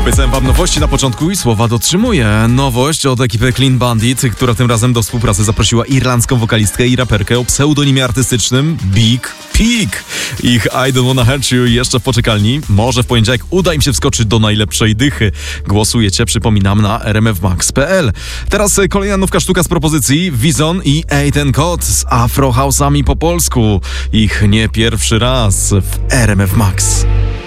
Obiecałem wam nowości na początku i słowa dotrzymuję. Nowość od ekipy Clean Bandit, która tym razem do współpracy zaprosiła irlandzką wokalistkę i raperkę o pseudonimie artystycznym Big Pig. Ich I Don't Wanna Hurt You jeszcze w poczekalni. Może w poniedziałek uda im się wskoczyć do najlepszej dychy. Głosujecie, przypominam, na rmfmax.pl. Teraz kolejna nówka sztuka z propozycji Wizon i Eight Code z Afro House'ami po polsku. Ich nie pierwszy raz w RMF Max.